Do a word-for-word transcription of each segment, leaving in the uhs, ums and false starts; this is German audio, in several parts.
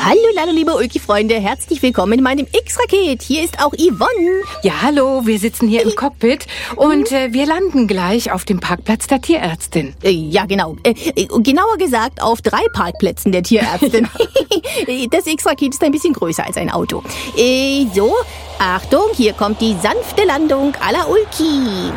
Hallo, hallo, liebe Ulki-Freunde, herzlich willkommen in meinem X-Raket. Hier ist auch Yvonne. Ja, hallo, wir sitzen hier im Cockpit und äh, wir landen gleich auf dem Parkplatz der Tierärztin. Äh, ja, genau. Äh, genauer gesagt auf drei Parkplätzen der Tierärztin. Das X-Raket ist ein bisschen größer als ein Auto. Äh, so, Achtung, hier kommt die sanfte Landung à la Ulki.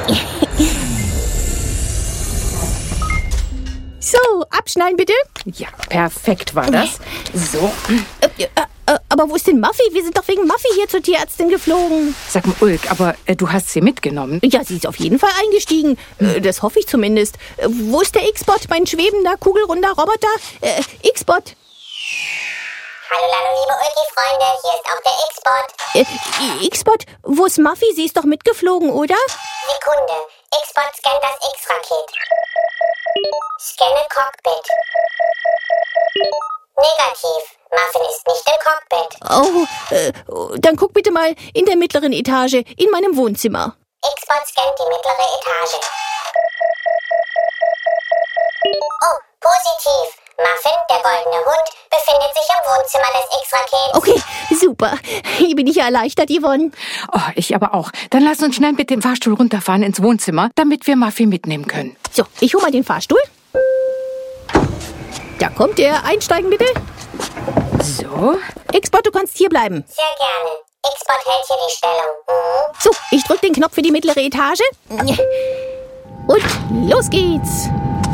So, abschnallen bitte. Ja, perfekt war das. So. Äh, äh, aber wo ist denn Muffy? Wir sind doch wegen Muffy hier zur Tierärztin geflogen. Sag mal, Ulk, aber äh, du hast sie mitgenommen? Ja, sie ist auf jeden Fall eingestiegen. Äh, das hoffe ich zumindest. Äh, wo ist der X-Bot, mein schwebender, kugelrunder Roboter? Äh, X-Bot. Hallo, hallo, liebe Ulki-Freunde, hier ist auch der X-Bot. Äh, X-Bot, wo ist Muffy? Sie ist doch mitgeflogen, oder? Sekunde, X-Bot scannt das X-Raket. Scanne Cockpit. Negativ, Muffin ist nicht im Cockpit. Oh, äh, dann guck bitte mal in der mittleren Etage, in meinem Wohnzimmer. X-Bot scannt die mittlere Etage. Oh, positiv. Muffin, der goldene Hund, befindet sich im Wohnzimmer des X-Rakets. Okay, super. Hier bin ich ja erleichtert, Yvonne. Oh, ich aber auch. Dann lass uns schnell mit dem Fahrstuhl runterfahren ins Wohnzimmer, damit wir Muffy mitnehmen können. So, ich hol mal den Fahrstuhl. Da kommt er. Einsteigen bitte. So. X-Bot, du kannst hier bleiben. Sehr gerne. X-Bot hält hier die Stellung. Mhm. So, ich drück den Knopf für die mittlere Etage. Und los geht's.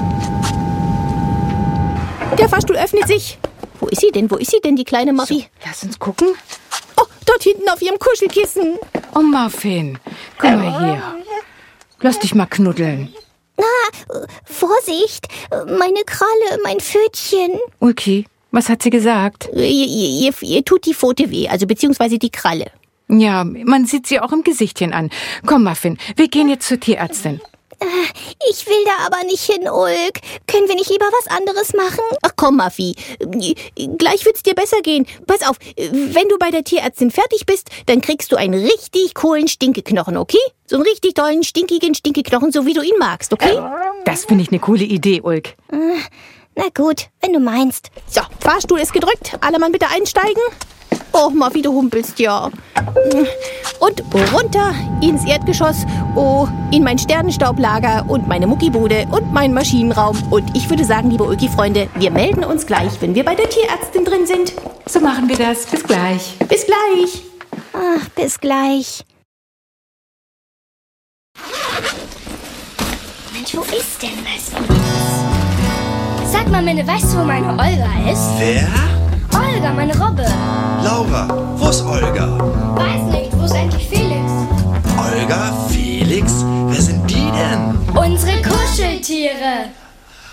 Der Fahrstuhl öffnet sich. Wo ist sie denn? Wo ist sie denn, die kleine Muffy? So, lass uns gucken. Oh, dort hinten auf ihrem Kuschelkissen. Oh, Muffin, komm mal her. Lass dich mal knuddeln. Ah, Vorsicht, meine Kralle, mein Pfötchen. Ulki, was hat sie gesagt? Ihr, ihr, ihr, ihr tut die Pfote weh, also beziehungsweise die Kralle. Ja, man sieht sie auch im Gesichtchen an. Komm, Muffin, wir gehen jetzt zur Tierärztin. Ich will da aber nicht hin, Ulk. Können wir nicht lieber was anderes machen? Ach komm, Muffy. Gleich wird's dir besser gehen. Pass auf, wenn du bei der Tierärztin fertig bist, dann kriegst du einen richtig coolen Stinkeknochen, okay? So einen richtig tollen, stinkigen Stinkeknochen, so wie du ihn magst, okay? Das finde ich eine coole Idee, Ulk. Na gut, wenn du meinst. So, Fahrstuhl ist gedrückt. Alle Mann bitte einsteigen. Oh, Muffy, du humpelst ja. Und runter ins Erdgeschoss, oh, in mein Sternenstaublager und meine Muckibude und meinen Maschinenraum. Und ich würde sagen, liebe Ulki-Freunde, wir melden uns gleich, wenn wir bei der Tierärztin drin sind. So machen wir das. Bis gleich. Bis gleich. Ach, bis gleich. Mensch, wo ist denn das? Sag mal, Minne, weißt du, wo meine Olga ist? Wer? Olga, meine Robbe. Laura, wo ist Olga? Weiß nicht, wo ist eigentlich Felix? Olga, Felix, wer sind die denn? Unsere Kuscheltiere.